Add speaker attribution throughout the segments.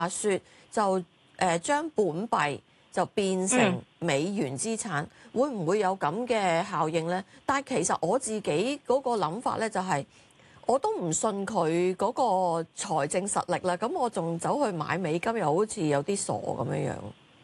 Speaker 1: 説就將本幣就變成美元資產，會唔會有咁嘅效應呢？但係其實我自己嗰個諗法咧，就係我都唔信佢嗰個財政實力啦。咁我仲走去買美金，又好似有啲傻咁樣樣。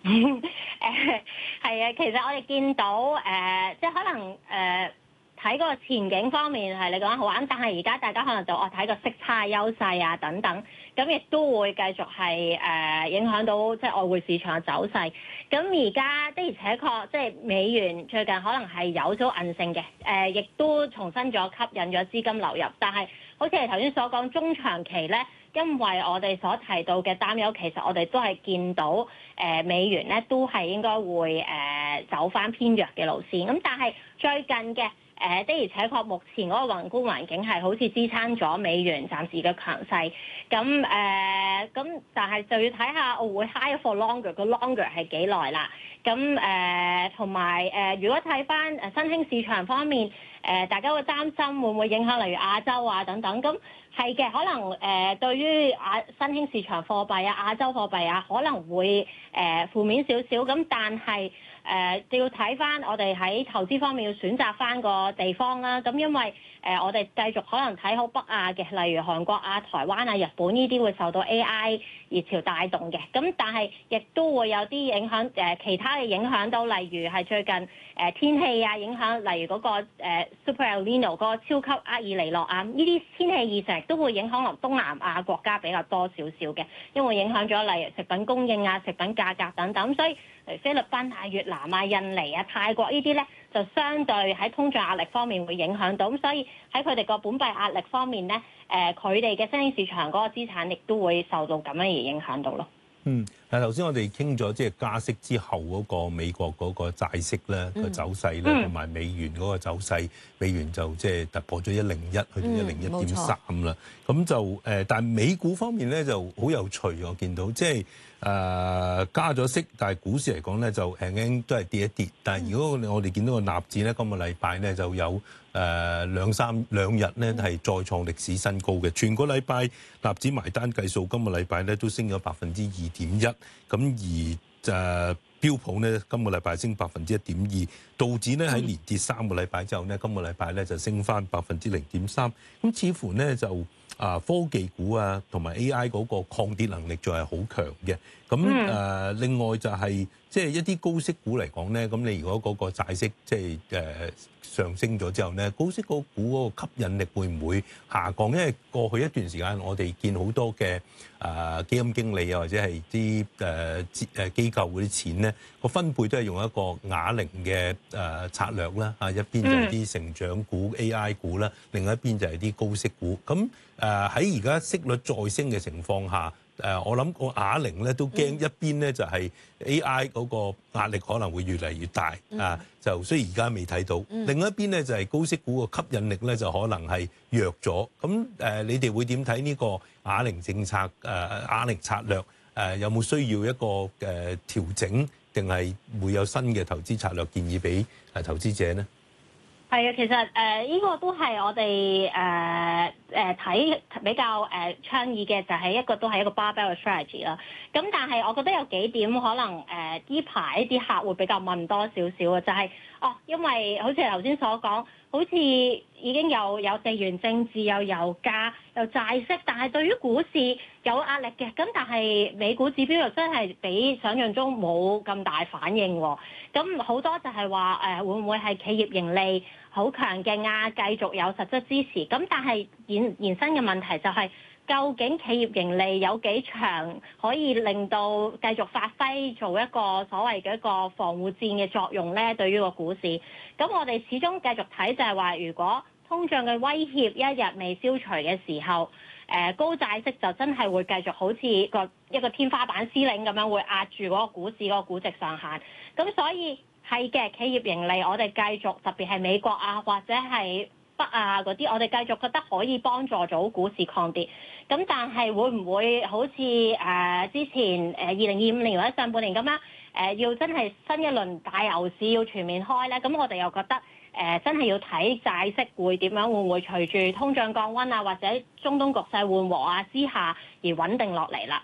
Speaker 2: 係啊，其實我哋見到即係可能睇個前景方面係你講得好啱，但係而家大家可能就睇個息差優勢啊等等，咁亦都會繼續係影響到即係外匯市場嘅走勢。咁而家的而且確即係美元最近可能係有咗韌性嘅，亦都重新咗吸引咗資金流入，但係好似你頭先所講中長期咧。因為我哋所提到嘅擔憂，其實我哋都係見到美元咧都係應該會走翻偏弱嘅路線。咁但係最近嘅的而且確目前嗰個宏觀環境係好似支撐咗美元暫時嘅強勢。咁但係就要睇下我會 high for longer 個 longer 係幾耐啦。咁同埋如果睇翻新興市場方面，大家會擔心會唔會影響例如亞洲啊等等。咁係嘅，可能對於新興市場貨幣啊、亞洲貨幣啊，可能會負面少少。咁但係要睇翻我哋喺投資方面要選擇翻個地方啦。咁因為我哋繼續可能睇好北亞嘅，例如韓國啊、台灣啊、日本呢啲會受到 AI 熱潮帶動嘅。咁但係亦都會有啲影響其他嘅影響到，例如係最近天氣啊影響，例如嗰個Super El Nino 嗰個超級厄爾尼諾啊，呢啲天氣異常都會影響落東南亞國家比較多少少嘅，因為影響咗例如食品供應啊、食品價格等等，所以菲律賓啊、越南啊、印尼啊、泰國呢啲咧，就相對喺通脹壓力方面會影響到，咁所以喺佢哋個本幣壓力方面咧，佢哋嘅新興市場嗰個資產亦都會受到咁樣而影響到咯。
Speaker 3: 但係頭先我哋傾咗即係加息之後嗰個美國嗰個債息咧個走勢咧，同埋美元嗰個走勢，美元就即係突破咗101去到101.3啦。咁就但係美股方面咧就好有趣，我見到即係加咗息，但係股市嚟講咧就輕輕都係跌一跌。但係如果我哋見到個納指咧，今個禮拜咧就有兩日咧係再創歷史新高嘅，全個禮拜納指埋單計數，今個禮拜咧都升咗2.1%，咁而標普咧今個禮拜升1.2%，道指咧喺連跌3個禮拜之後咧，今個禮拜咧就升翻0.3%，咁似乎咧就科技股啊同埋 AI 嗰個抗跌能力仲係好強嘅。咁另外就係即係一啲高息股嚟講咧，咁你如果嗰個債息即係上升咗之後咧，高息個股嗰個吸引力會唔會下降？因為過去一段時間我哋見好多嘅基金經理啊，或者係啲機構嗰啲錢咧，個分配都係用一個啞鈴嘅策略啦。一邊就係啲成長股、AI 股啦，另外一邊就係啲高息股。咁喺而家息率再升嘅情況下，我諗個啞鈴咧都驚一邊咧就係 AI 嗰個壓力可能會越嚟越大就雖然而家未睇到，另外一邊咧就係高息股個吸引力咧就可能係弱咗。咁你哋會點睇呢個啞鈴政策啞鈴策略有冇需要一個調整，定係會有新嘅投資策略建議俾投資者呢？
Speaker 2: 係啊，其實呢個都係我哋睇比較倡議嘅，就係一個都係一個 barbell strategy 啦。咁但係我覺得有幾點可能呢排啲客會比較問多少少嘅，就係因為好似頭先所講，好似已經有地緣政治、有油價、有債息，但係對於股市有壓力嘅。咁但係美股指標又真係比想象中冇咁大反應喎。咁好多就係話會唔會係企業盈利好強勁啊，繼續有實質支持？咁但係延伸嘅問題就係，究竟企業盈利有幾長可以令到繼續發揮做一個所謂嘅一個防護戰嘅作用咧？對於個股市，咁我哋始終繼續睇就係話，如果通脹嘅威脅一日未消除嘅時候，高債息就真係會繼續好似一個天花板 ceiling 咁樣，會壓住嗰個股市嗰個估值上限。咁所以係嘅，企業盈利我哋繼續，特別係美國啊或者係北亞嗰啲，我哋繼續覺得可以幫助到股市抗跌。咁但係會唔會好似之前2025年或者上半年咁樣要真係新一輪大牛市要全面開咧？咁我哋又覺得真係要睇債息會點樣，會唔會隨住通脹降溫啊，或者中東局勢緩和啊之下而穩定落嚟啦？咁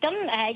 Speaker 2: 咁